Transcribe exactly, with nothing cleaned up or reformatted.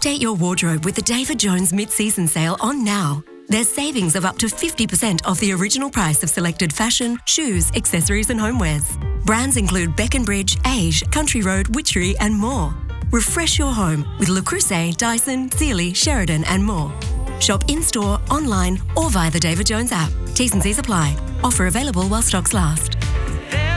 Update your wardrobe with the David Jones mid-season sale on now. There's savings of up to fifty percent off the original price of selected fashion, shoes, accessories and homewares. Brands include Beckenbridge, Age, Country Road, Witchery and more. Refresh your home with Le Creuset, Dyson, Sealy, Sheridan and more. Shop in-store, online or via the David Jones app. T's and C's apply. Offer available while stocks last.